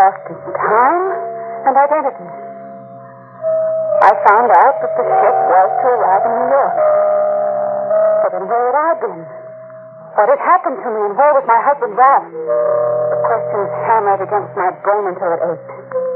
lost his time and identity. I found out that the ship was to arrive in New York. But then where had I been? What had happened to me, and where was my husband, Ralph? The questions hammered against my brain until it ached.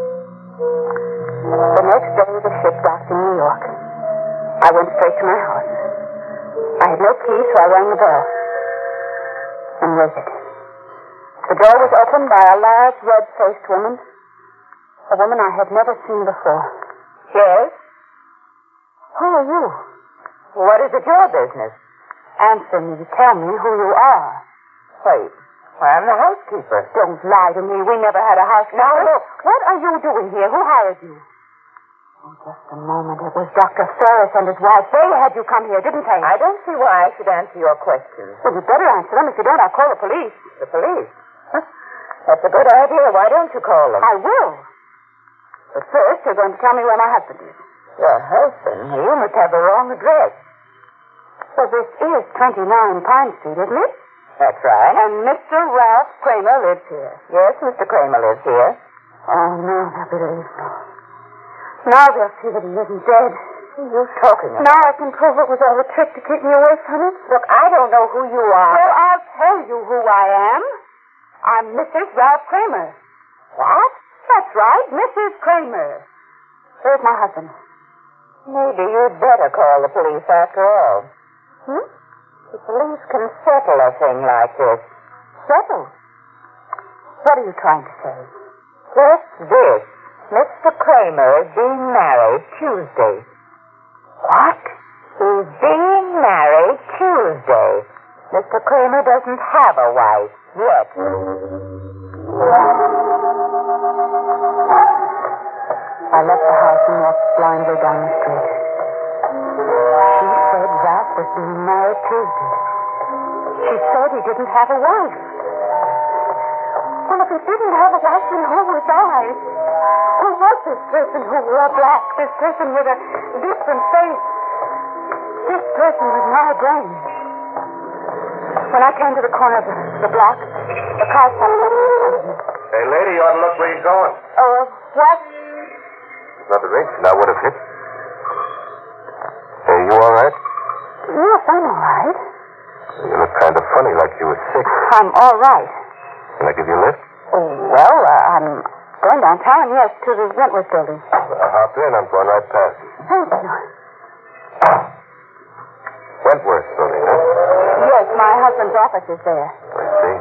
The next day, the ship docked in New York. I went straight to my house. I had no key, so I rang the bell and waited. The door was opened by a large, red-faced woman, a woman I had never seen before. Yes? Who are you? What is it your business? Answer me. Tell me who you are. Wait. I'm the housekeeper. Don't lie to me. We never had a housekeeper. Now, look. What are you doing here? Who hired you? Oh, just a moment. It was Dr. Ferris and his wife. They had you come here, didn't they? I don't see why I should answer your questions. Well, you better answer them. If you don't, I'll call the police. The police? Huh? That's a good idea. Why don't you call them? I will. But first, you're going to tell me where my husband is. Your husband? You must have the wrong address. Well, this is 29 Pine Street, isn't it? That's right. And Mr. Ralph Kramer lives here. Yes, Mr. Kramer lives here. Oh, no, they'll believe me. Now they'll see that he isn't dead. What are you talking about? Now I can prove it was all a trick to keep me away from it. Look, I don't know who you are. Well, I'll tell you who I am. I'm Mrs. Ralph Kramer. What? That's right, Mrs. Kramer. Where's my husband? Maybe you'd better call the police after all. Hmm? The police can settle a thing like this. Settle? What are you trying to say? Just this. Mr. Kramer is being married Tuesday. What? He's being married Tuesday. Mr. Kramer doesn't have a wife yet. I left the house and walked blindly down the street. She said Ralph was being married Tuesday. She said he didn't have a wife. Well, if he didn't have a wife, then who was I? Who was this person who wore black? This person with a different face? This person with my brain? When I came to the corner of the block, the car stopped suddenly in front of me. Hey, lady, you ought to look where you're going. Oh, what? Not the ring. Now, what is it? Hey, you all right? Yes, I'm all right. You look kind of funny, like you were sick. I'm all right. Can I give you a lift? Oh, well, I'm going downtown, yes, to the Wentworth building. Hop in. I'm going right past you. Thank you. Wentworth building, huh? Yes, my husband's office is there. I see.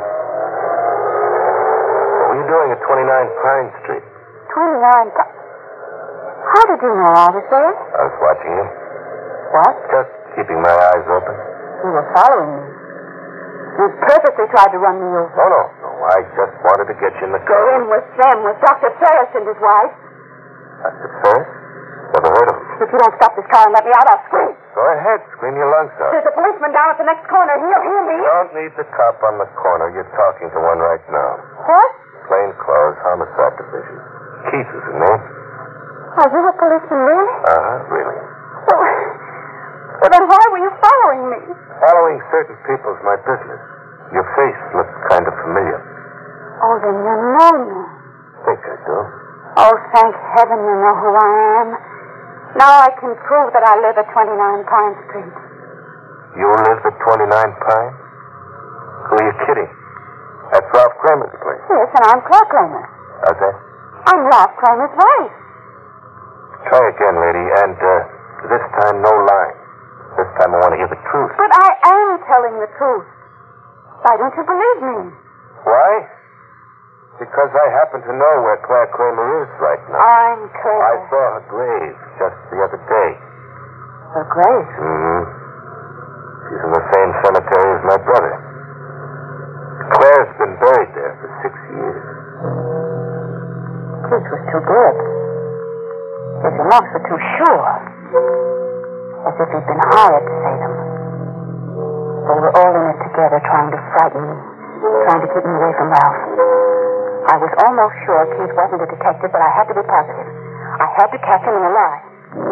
What were you doing at 29 Pine Street? 29. How did you know I was there? I was watching you. What? Just keeping my eyes open. You were following me. You purposely tried to run me over. No. I just wanted to get you in the car. Go in with them, with Dr. Ferris and his wife. Dr. Ferris? Never heard of him. If you don't stop this car and let me out, I'll scream. Go ahead. Scream your lungs out. There's a policeman down at the next corner. He'll hear me. You don't need the cop on the corner. You're talking to one right now. What? Plain clothes, homicide division. Keith is the name. Are you a policeman, really? Really. Well, then why were you following me? Following certain people is my business. Your face looks kind of familiar. Oh, then you know me. Think I do. Oh, thank heaven you know who I am. Now I can prove that I live at 29 Pine Street. You live at 29 Pine? Who are you kidding? That's Ralph Kramer's place. Yes, and I'm Claire Kramer. How's that? I'm Ralph Kramer's wife. Try again, lady, and this time no lying. This time I want to hear the truth. But I am telling the truth. Why don't you believe me? Why? Because I happen to know where Claire Kramer is right now. I'm Kramer. I saw her grave just the other day. Her grave? Mm-hmm. She's in the same cemetery as my brother. Claire's been buried there for 6 years. Keith was too good. His remarks were too sure. As if he'd been hired to say them. They were all in it together, trying to frighten me, trying to keep me away from Ralph. I was almost sure Keith wasn't a detective, but I had to be positive. I had to catch him in a lie.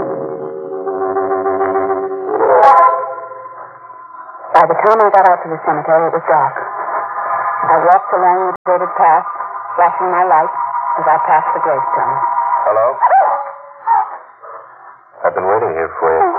By the time I got out to the cemetery, it was dark. I walked along the deserted path, flashing my light, as I passed the gravestone. Hello? I've been waiting here for you.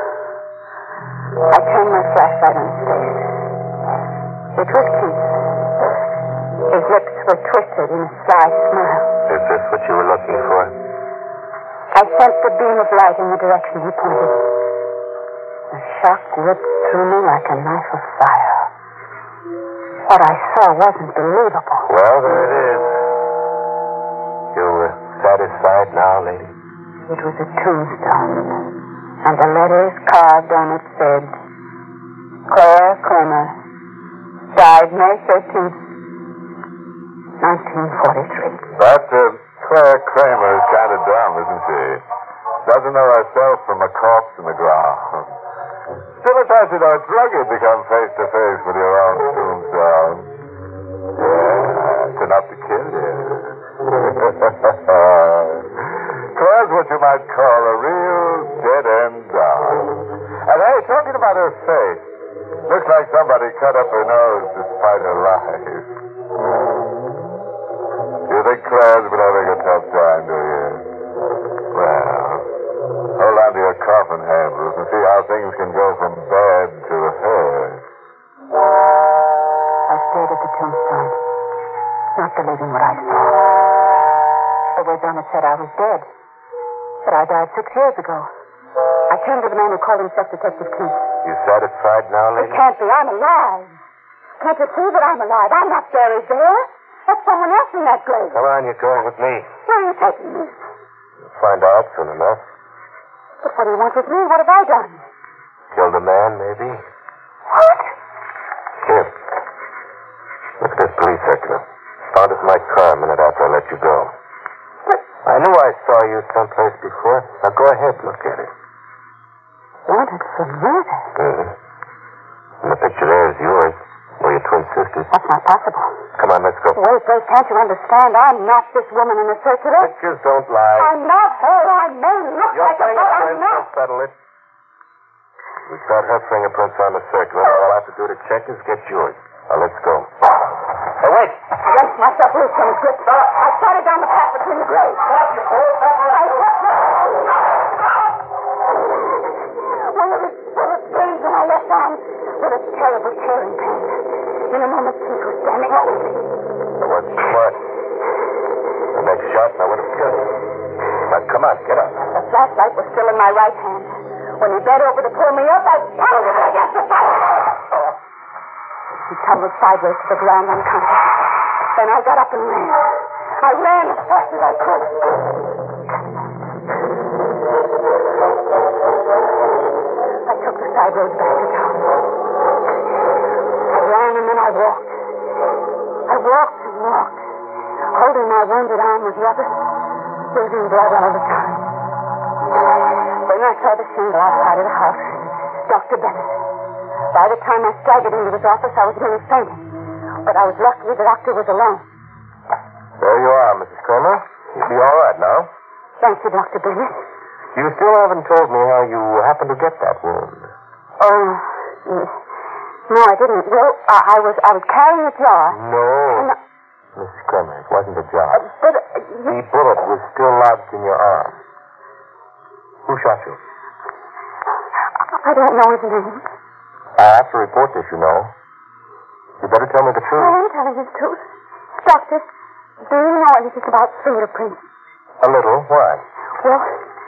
I turned my flashlight on his face. It was Keith. His lips were twisted in a sly smile. Is this what you were looking for? I sent the beam of light in the direction he pointed. The shock ripped through me like a knife of fire. What I saw wasn't believable. Well, there it is. You satisfied now, lady? It was a tombstone, and the letters carved on it said, Claire Kramer, died May 13th, 1943. But Claire Kramer is kind of dumb, isn't she? Doesn't know herself from a corpse in the ground. Still, it's as you know, it's rugged to come face to face with your own tombstone. Yeah, it's enough to kill you. Claire's what you might call a real dead-end doll. And hey, talking about her face, looks like somebody cut up her nose despite her life. You think Claire's been having a tough time, do you? Well, hold on to your coffin handles and see how things can go from bad to her. I stared at the tombstone, not believing what I saw. The words on it said I was dead, but I died 6 years ago. I turned to the man who called himself Detective Keith. You satisfied now, It lady? can't be. I'm alive. Can't you see that I'm alive? I'm not buried there. That's someone else in that grave. Come on, you're going with me. Where are you taking me? You'll find out soon enough. But what do you want with me? What have I done? Killed a man, maybe? What? Here. Look at this police circular. Found it in my car a minute after I let you go. But I knew I saw you someplace before. Now go ahead, look at it. wanted for murder? Mm-hmm. And the picture there is yours. Or your twin sisters. That's not possible. Come on, let's go. Wait, can't you understand? I'm not this woman in the circular. Pictures don't lie. I'm not her. I may look Your like a but I'm fingerprints not. will settle it. We've got her fingerprints on the circular. All I'll have to do to check is get yours. Now, let's go. Hey, wait. I wrenched myself loose from his grip. I started down the path between the graves. One of his bullets burned in my left arm with a terrible tearing pain. In a moment, Keith was standing over me. That wasn't smart. The next shot, I would have killed you. Now, come on, get up. The flashlight was still in my right hand. When he bent over to pull me up, I pounded it against the fire. He tumbled sideways to the ground unconscious. Then I got up and ran. I ran as fast as I could. I took the side road back to town. I ran and then I walked. I walked and walked, holding my wounded arm with the other, losing blood all the time. When I saw the shingle outside of the house, Dr. Bennett. By the time I staggered into his office, I was nearly fainting. But I was lucky the doctor was alone. There you are, Mrs. Kramer. You'll be all right now. Thank you, Dr. Bennett. You still haven't told me how you happened to get that wound. Oh, no, I didn't. Well, I was carrying a jar. No. And Mrs. Kramer, it wasn't a jar. but The bullet was still lodged in your arm. Who shot you? I don't know his name. I have to report this, you know. You better tell me the truth. I am telling you the truth. Doctor, do you know anything about fingerprints? A little. Why? Well,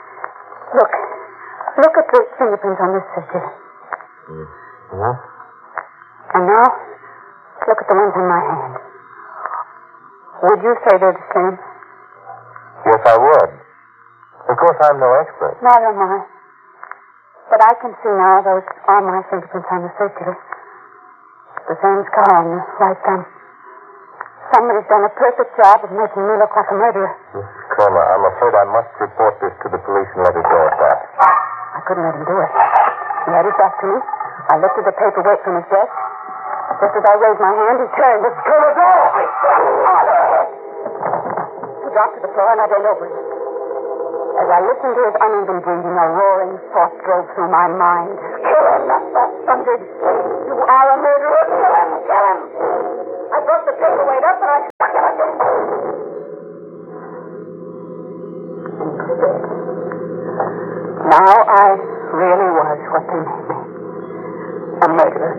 look at the fingerprints on this circular. Mm-hmm. And now, look at the ones in my hand. Would you say they're the same? Yes, I would. Of course, I'm no expert. Neither am I. But I can see now those are my fingerprints on the circular. The same scar on the right thumb. Somebody's done a perfect job of making me look like a murderer. Mrs. Kramer, I'm afraid I must report this to the police and let it go at that. I couldn't let him do it. He had his back to me. I lifted the paperweight from his desk. Just as I raised my hand, he turned. Mrs. Kramer, go! He dropped to the floor and I bent over him. As I listened to his uneven breathing, a roaring thought drove through my mind. Kill him! I thundered. You are a murderer! Kill him! Kill him! I broke the paperweight up and I stuck it again. I really was what they made me. A murderer.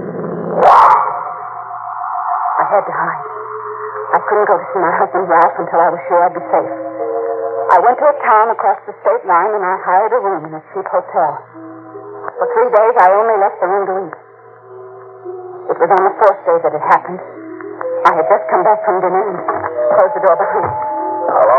I had to hide. I couldn't go to see my husband Ralph until I was sure I'd be safe. I went to a town across the state line and I hired a room in a cheap hotel. For 3 days I only left the room to eat. It was on the 4th day that it happened. I had just come back from dinner and closed the door behind me. Hello?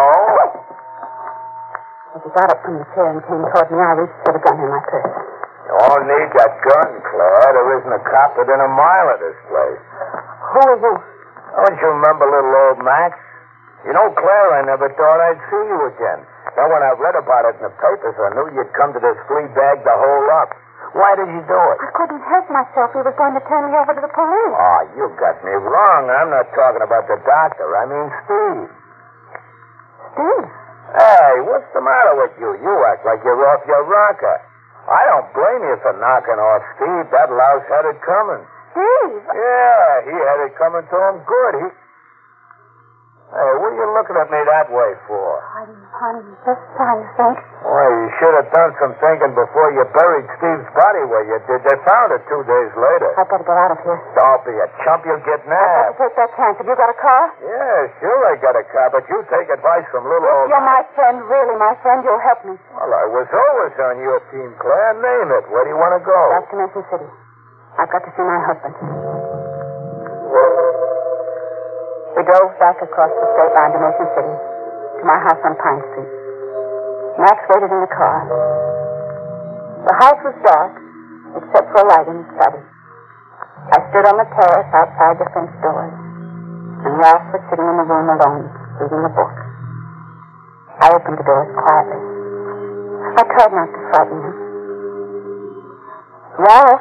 As he got up from the chair and came toward me, I reached for the gun in my purse. You won't need that gun, Claire. There isn't a cop within a mile of this place. Who are you? Don't you remember little old Max? You know, Claire, I never thought I'd see you again. Then when I read about it in the papers, I knew you'd come to this flea bag to hole up. Why did you do it? I couldn't help myself. He was going to turn me over to the police. Oh, you got me wrong. I'm not talking about the doctor. I mean Steve. Steve? Hey, what's the matter with you? You act like you're off your rocker. I don't blame you for knocking off Steve. That louse had it coming. Steve? Yeah, he had it coming to him good. Hey, what are you looking at me that way for? I'm just trying to think. Well, you should have done some thinking before you buried Steve's body where you did. They found it 2 days later. I've got to get out of here. Don't be a chump. You'll get I've got nabbed. to take that chance. Have you got a car? Yeah, sure I got a car, but you take advice from little old... You're my friend, really my friend. You'll help me. Well, I was always on your team, Claire. Name it. Where do you want to go? Back to Mason City. I've got to see my husband. We drove back across the state line to Mason City, to my house on Pine Street. Max waited in the car. The house was dark, except for a light in the study. I stood on the terrace outside the French doors, and Ralph was sitting in the room alone, reading a book. I opened the doors quietly. I tried not to frighten him. Ralph?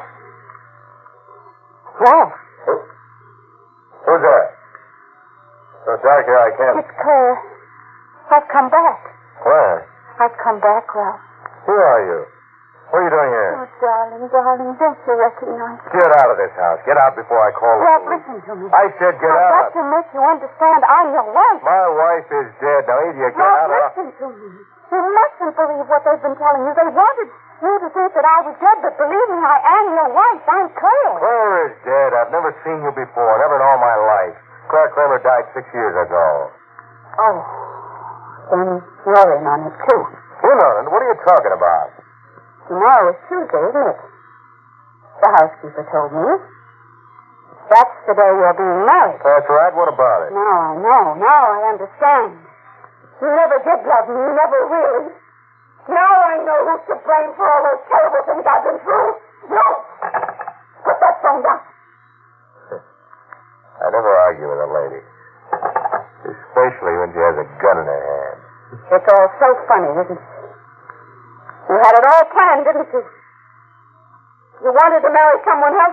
Ralph? Who's that? So dark here I can't... It's Claire. I've come back. Claire, I've come back, Ralph. who are you? What are you doing here? Oh, darling, darling, don't you recognize me? Get out of this house. Get out before I call the Ralph, police. listen to me. I said get I've got out. to make you understand I'm your wife. My wife is dead. Now, either you get Ralph, out or... listen to me. You mustn't believe what they've been telling you. They wanted you to think that I was dead, but believe me, I am your wife. I'm Claire. Claire is dead. I've never seen you before. Never in all my life. Claire Kramer died 6 years ago. Oh, then you're in on it, too. In on it? What are you talking about? Tomorrow is Tuesday, isn't it? The housekeeper told me. That's the day you're being married. That's right. What about it? Now I know. Now I understand. You never did love me. You never really. Now I know who's to blame for all those terrible things I've been through. No! Put that phone down. I never argue with a lady. Especially when she has a gun in her hand. It's all so funny, isn't it? You had it all planned, didn't you? You wanted to marry someone else